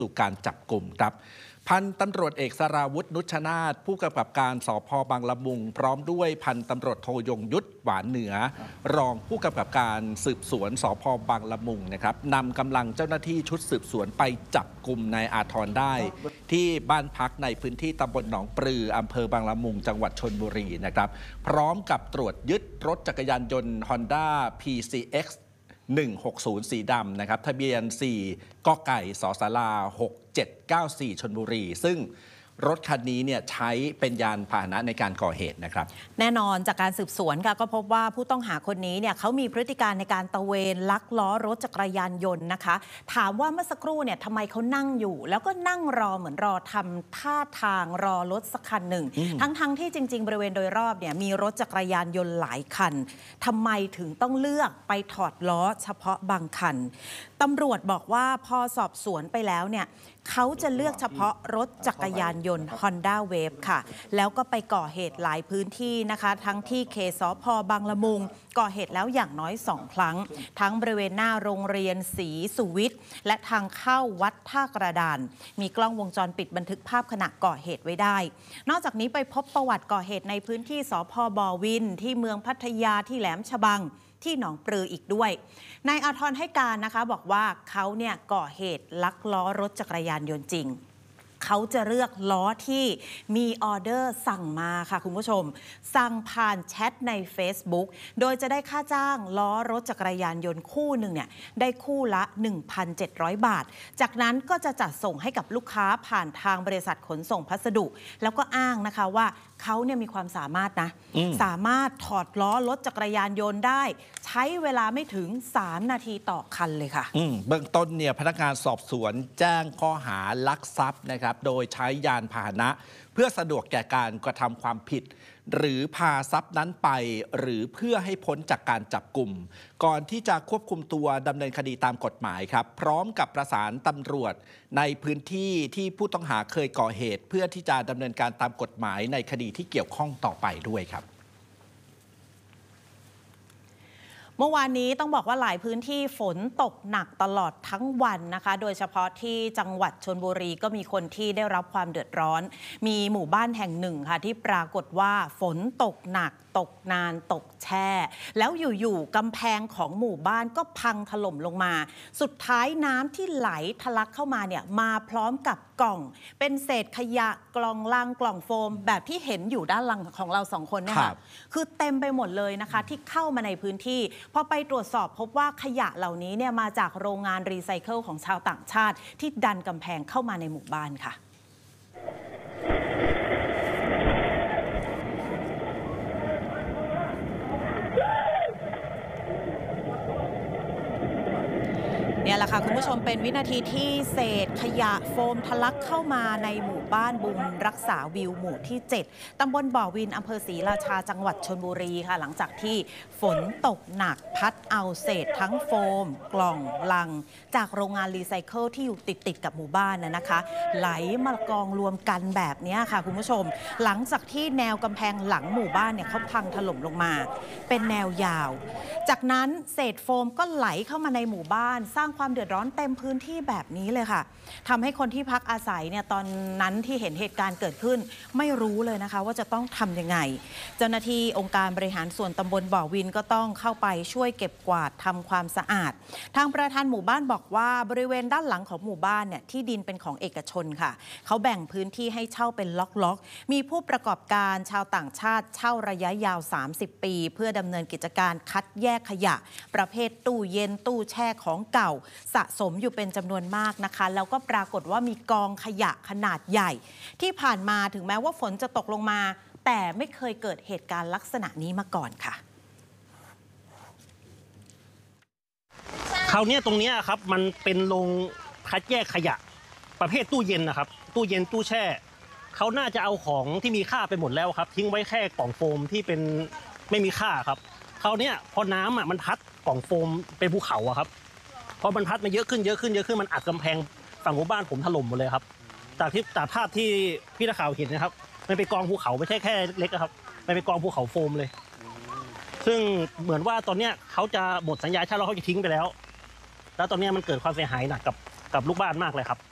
สู่การจับกลุ่มครับพันตำรวจเอกสราวุฒินุชนาถผู้กำกับการสภ.บางละมุงพร้อมด้วยพันตำรวจโทยงยุทธหวานเหนือรองผู้กำกับการสืบสวนสภ.บางละมุงนะครับนำกำลังเจ้าหน้าที่ชุดสืบสวนไปจับกลุ่มนายอาธรได้ที่บ้านพักในพื้นที่ตำบลหนองปลืออำเภอบางละมุงจังหวัดชลบุรีนะครับพร้อมกับตรวจยึดรถจักรยานยนต์ Honda PCX 160 สีดำนะครับทะเบียน 4 กไก่สศ6794 ชลบุรีซึ่งรถคันนี้เนี่ยใช้เป็นยานพาหนะในการก่อเหตุนะครับแน่นอนจากการสืบสวนค่ะก็พบว่าผู้ต้องหาคนนี้เนี่ยเขามีพฤติการในการตะเวนลักล้อรถจักรยานยนต์นะคะถามว่าเมื่อสักครู่เนี่ยทำไมเขานั่งอยู่แล้วก็นั่งรอเหมือนรอทำท่าทางรอรถสักคันหนึ่งทั้งที่จริงๆบริเวณโดยรอบเนี่ยมีรถจักรยานยนต์หลายคันทำไมถึงต้องเลือกไปถอดล้อเฉพาะบางคันตำรวจบอกว่าพอสอบสวนไปแล้วเนี่ยเขาจะเลือกเฉพาะรถจักรยานยนต์ Honda Wave ค่ะแล้วก็ไปก่อเหตุหลายพื้นที่นะคะทั้งที่เขตสภ.บางละมุงก่อเหตุแล้วอย่างน้อย2 ครั้งทั้งบริเวณหน้าโรงเรียนศรีสุวิทย์และทางเข้าวัดท่ากระดานมีกล้องวงจรปิดบันทึกภาพขณะก่อเหตุไว้ได้นอกจากนี้ไปพบประวัติก่อเหตุในพื้นที่สภ.บ่อวินที่เมืองพัทยาที่แหลมฉบังที่หนองปลืออีกด้วยนายอาธรให้การนะคะบอกว่าเขาเนี่ยก่อเหตุลักล้อรถจักรยานยนต์จริงเขาจะเลือกล้อที่มีออเดอร์สั่งมาค่ะคุณผู้ชมสั่งผ่านแชทใน Facebook โดยจะได้ค่าจ้างล้อรถจักรยานยนต์คู่หนึ่งเนี่ยได้คู่ละ 1,700 บาทจากนั้นก็จะจัดส่งให้กับลูกค้าผ่านทางบริษัทขนส่งพัสดุแล้วก็อ้างนะคะว่าเขาเนี่ยมีความสามารถนะสามารถถอดล้อรถจักรยานยนต์ได้ใช้เวลาไม่ถึง3 นาทีต่อคันเลยค่ะเบื้องต้นเนี่ยพนักงานสอบสวนแจ้งข้อหาลักทรัพย์นะครับโดยใช้ยานพาหนะเพื่อสะดวกแก่การกระทำความผิดหรือพาทรัพย์นั้นไปหรือเพื่อให้พ้นจากการจับกลุ่มก่อนที่จะควบคุมตัวดำเนินคดีตามกฎหมายครับพร้อมกับประสานตำรวจในพื้นที่ที่ผู้ต้องหาเคยก่อเหตุเพื่อที่จะดำเนินการตามกฎหมายในคดีที่เกี่ยวข้องต่อไปด้วยครับเมื่อวานนี้ต้องบอกว่าหลายพื้นที่ฝนตกหนักตลอดทั้งวันนะคะโดยเฉพาะที่จังหวัดชลบุรีก็มีคนที่ได้รับความเดือดร้อนมีหมู่บ้านแห่งหนึ่งค่ะที่ปรากฏว่าฝนตกหนักตกนานตกแช่แล้วอยู่ๆกำแพงของหมู่บ้านก็พังถล่มลงมาสุดท้ายน้ำที่ไหลทะลักเข้ามาเนี่ยมาพร้อมกับกล่องเป็นเศษขยะกล่องลังกล่องโฟมแบบที่เห็นอยู่ด้านหลังของเรา2 คนนะคะคือเต็มไปหมดเลยนะคะที่เข้ามาในพื้นที่พอไปตรวจสอบพบว่าขยะเหล่านี้เนี่ยมาจากโรงงานรีไซเคิลของชาวต่างชาติที่ดันกำแพงเข้ามาในหมู่บ้านค่ะเนี่ยแหละค่ะคุณผู้ชมเป็นวินาทีที่เศษขยะโฟมทะลักเข้ามาในหมู่บ้านบุญรักษาวิวหมู่ที่7ตำบลบ่อวินอำเภอศรีราชาจังหวัดชลบุรีค่ะหลังจากที่ฝนตกหนักพัดเอาเศษทั้งโฟมกล่องลังจากโรงงานรีไซเคิลที่อยู่ติดกับหมู่บ้านนะคะไหลมากองรวมกันแบบนี้ค่ะคุณผู้ชมหลังจากที่แนวกำแพงหลังหมู่บ้านเนี่ยเขาพังถล่มลงมาเป็นแนวยาวจากนั้นเศษโฟมก็ไหลเข้ามาในหมู่บ้านสร้างความเดือดร้อนเต็มพื้นที่แบบนี้เลยค่ะทำให้คนที่พักอาศัยเนี่ยตอนนั้นที่เห็นเหตุการณ์เกิดขึ้นไม่รู้เลยนะคะว่าจะต้องทำยังไงเจ้าหน้าที่องค์การบริหารส่วนตำบลบ่อวินก็ต้องเข้าไปช่วยเก็บกวาดทำความสะอาดทางประธานหมู่บ้านบอกว่าบริเวณด้านหลังของหมู่บ้านเนี่ยที่ดินเป็นของเอกชนค่ะเขาแบ่งพื้นที่ให้เช่าเป็นล็อกๆมีผู้ประกอบการชาวต่างชาติเช่าระยะยาว30 ปีเพื่อดำเนินกิจการคัดแยกขยะประเภทตู้เย็นตู้แช่ของเก่าสะสมอยู่เป็นจำนวนมากนะคะแล้วก็ปรากฏว่ามีกองขยะขนาดใหญ่ที่ผ่านมาถึงแม้ว่าฝนจะตกลงมาแต่ไม่เคยเกิดเหตุการณ์ลักษณะนี้มาก่อนค่ะคราวนี้ตรงนี้ครับมันเป็นโรงคัดแยกขยะประเภทตู้เย็นนะครับตู้เย็นตู้แช่เขาน่าจะเอาของที่มีค่าไปหมดแล้วครับทิ้งไว้แค่กล่องโฟมที่เป็นไม่มีค่าครับคราวนี้พอน้ำมันพัดกล่องโฟมเป็นภูเขาครับพอมันพัดมาเยอะขึ้นมันอัดกำแพงฝั่งหมู่บ้านผมถล่มหมดเลยครับจากภาพที่พี่นักข่าวเห็นนะครับมันเป็นกองภูเขาไม่ใช่แค่เล็กๆครับมันเป็นกองภูเขาโฟมเลยซึ่งเหมือนว่าตอนนี้เขาจะหมดสัญญาเช่าแล้วเขาจะทิ้งไปแล้วตอนนี้มันเกิดความเสียหายหนักกับลูกบ้านมากเลยครับ